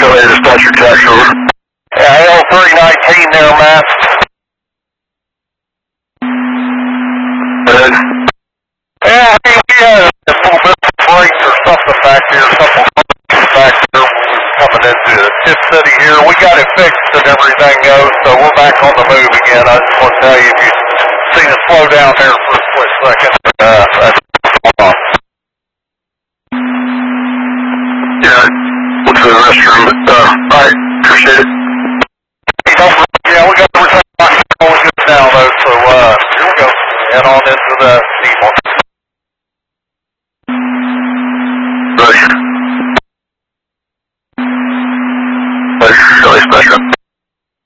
LA dispatcher tax over. Yeah, L319 there, Matt. Good. Yeah, I think we had a little bit of brakes or something back here, something back there when we were coming into the Tip City here. We got it fixed and everything goes, so we're back on the move again. I just want to tell you, if you've seen us slow down there for a quick second, that's off. Yeah, went to the restroom, but, alright, appreciate it. Yeah, we got everything going good now, though, so, here we go. Head on into the Seymour.